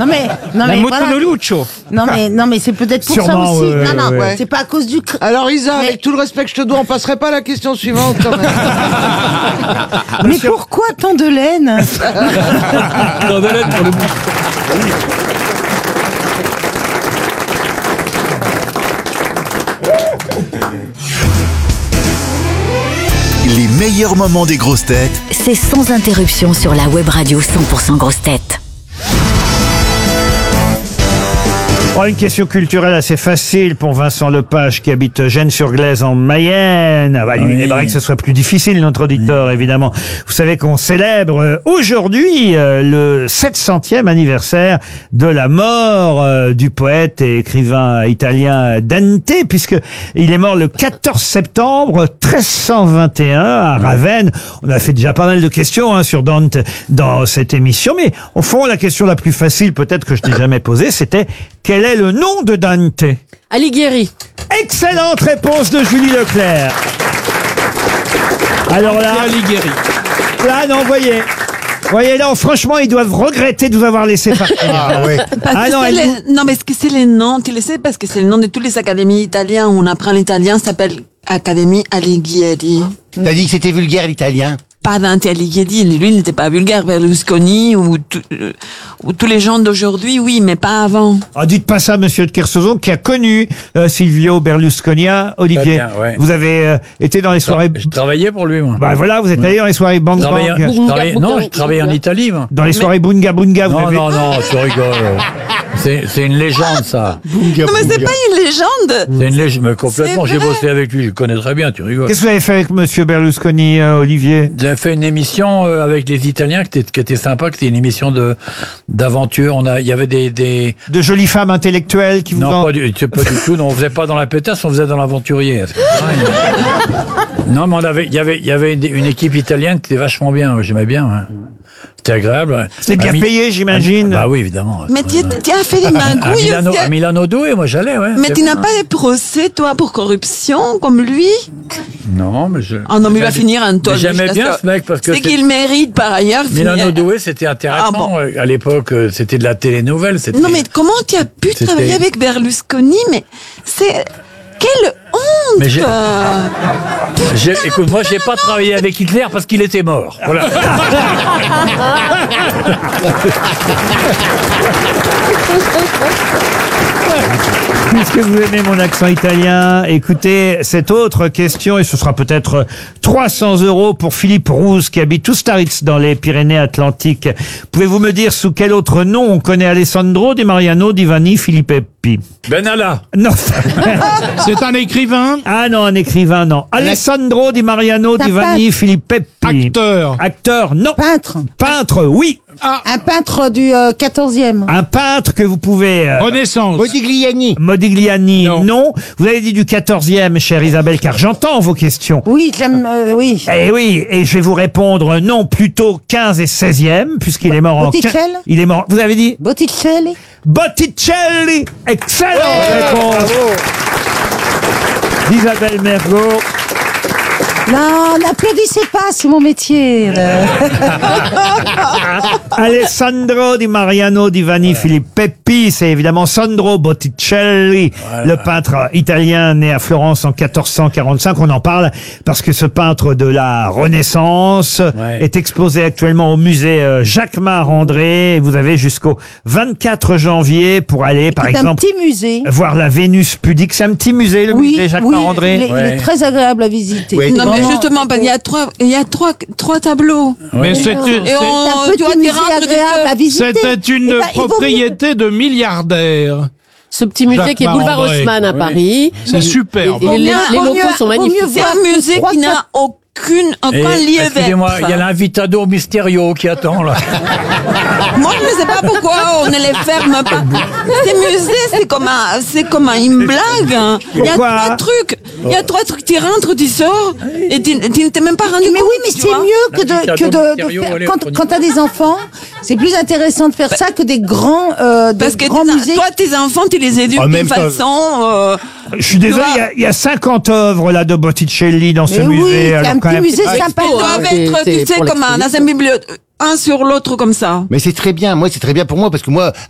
Non mais La voilà. Motonolouccio. Non mais c'est peut-être pour Sûrement, ça aussi. Non, ouais. c'est pas à cause du. Alors Isa, Mais- avec tout le respect que je te dois, on passerait pas à la question suivante quand même. Mais pourquoi tant de laine? Dans de l'aide pour le bout. Les meilleurs moments des grosses têtes C'est sans interruption sur la web radio 100% grosses têtes. Oh, une question culturelle assez facile pour Vincent Lepage qui habite Gênes-sur-Glaise en Mayenne. Ah bah, lui, il aimerait que ce soit plus difficile, notre auditeur, évidemment. Vous savez qu'on célèbre aujourd'hui le 700e anniversaire de la mort du poète et écrivain italien Dante, puisque il est mort le 14 septembre 1321 à Ravenne. On a fait déjà pas mal de questions sur Dante dans cette émission, mais au fond, la question la plus facile peut-être que je n'ai jamais posée, c'était quel est le nom de Dante? Alighieri. Excellente réponse de Julie Leclerc. Alors là, Alighieri. là, non, voyez, là, franchement, ils doivent regretter de vous avoir laissé partir. Ah oui. Ah non, Non, mais est-ce que c'est les noms? Tu le sais, parce que c'est le nom de toutes les académies italiennes où on apprend l'italien, ça s'appelle Académie Alighieri. T'as dit que c'était vulgaire l'italien. Pas Dante Alighieri, lui il n'était pas vulgaire, Berlusconi ou tous les gens d'aujourd'hui, oui, mais pas avant. Ah, dites pas ça, monsieur de Kersauzon, qui a connu Silvio Berlusconi. Olivier, Très bien, ouais. vous avez été dans les soirées... Je travaillais pour lui, moi. Bah voilà, vous êtes allé dans les soirées Bang Je Bang. je travaillais en Italie, moi. Dans les soirées Bunga Bunga, vous Non, avez... non, tu rigoles. C'est une légende, ça. Non, mais c'est pas une légende. C'est une légende, mais complètement. C'est J'ai vrai. bossé avec lui, je le connais très bien, tu rigoles. Qu'est-ce que vous avez fait avec monsieur Berlusconi, Olivier? J'ai fait une émission avec les Italiens qui était sympa, qui était une émission d'aventure. Il y avait des De jolies femmes intellectuelles qui vous non, en... pas du tout. Non, on faisait pas dans la pétasse, on faisait dans l'aventurier. Non, mais il y avait une équipe italienne qui était vachement bien. J'aimais bien. Ouais. C'était agréable. Ouais. C'est bien payé, j'imagine. Bah oui, évidemment. Mais tu as fait des À magouilles Milano, aussi. à Milano Douai, moi j'allais, ouais. Mais tu n'as pas des procès, toi, pour corruption, comme lui? Non, mais Ah non, mais il va finir en tôle. J'aimais bien ce mec parce que c'est qu'il mérite, par ailleurs. Milano finir- Douai, c'était intéressant. Ah bon. À l'époque, c'était de la télénouvelle. C'était... Non, mais comment tu as pu C'était- travailler avec Berlusconi? Mais c'est... Quelle honte! Mais écoute, moi, j'ai pas travaillé avec Hitler parce qu'il était mort. Voilà. Puisque vous aimez mon accent italien, écoutez cette autre question, et ce sera peut-être 300 € pour Philippe Rousse, qui habite Ustaritz dans les Pyrénées-Atlantiques. Pouvez-vous me dire sous quel autre nom on connaît Alessandro Di Mariano Di Vanni Filippi? Benalla. Non. C'est un écrivain, Ah non, un écrivain, non. Alessandro Di Mariano Di Vanni Filippi. acteur. Acteur, non. Peintre. Peintre, oui. Un peintre du 14e. Un peintre que vous pouvez... Renaissance. Modigliani. Modigliani, Non. non. Vous avez dit du 14e, chère Isabelle, car j'entends vos questions. Oui, j'aime. Oui. Eh oui, et je vais vous répondre non, plutôt 15 et 16e, puisqu'il est mort en... Botticelli. Il est mort, vous avez dit Botticelli. Botticelli. Excellente réponse d'Isabelle Mergo. Non, n'applaudissez pas, c'est mon métier. là. Alessandro Di Mariano Di Vanni Filippi, c'est évidemment Sandro Botticelli, le peintre italien né à Florence en 1445. On en parle parce que ce peintre de la Renaissance est exposé actuellement au musée Jacquemart-André. Vous avez jusqu'au 24 janvier pour aller, par C'est un exemple, petit musée. voir la Vénus pudique. C'est un petit musée, le musée Jacquemart-André. il est très agréable à visiter. Oui. Non, mais Vraiment. justement, parce qu'il y a trois tableaux. Mais C'est un tu vois, petit tu musée rentres agréable à visiter. c'était une Eh ben, il vaut mieux- propriété de milliardaire. Ce petit musée qui est boulevard Jacquemart-André. Haussmann à Oui. Paris. C'est superbe. Et les Vaut locaux mieux- sont vaut magnifiques. mieux C'est voir un musée trois qui n'a aucun Et, lieu excusez-moi, il y a d'être. l'invitado mysterio qui attend, là. Moi, je ne sais pas pourquoi on ne les ferme pas. Ces musées, c'est comme une blague. hein. Il y a Pourquoi trois trucs. Il y a trois trucs. Tu rentres, tu sors, et tu ne t'es même pas rendu compte. Mais oui, mais tu c'est vois. mieux que de Mysterio faire. électronique. Quand t'as des enfants, c'est plus intéressant de faire ça que des grands, Parce que grands musées. toi, tes enfants, tu les éduques En d'une même temps. façon. Je suis désolé, Tu vois. il y a 50 œuvres là de Botticelli dans ce Mais oui, musée. c'est alors un quand petit même- musée Ils sympa. doivent être, tu sais, comme dans un bibliothèque, un sur l'autre comme ça. Mais c'est très bien. Moi, c'est très bien pour moi parce que moi,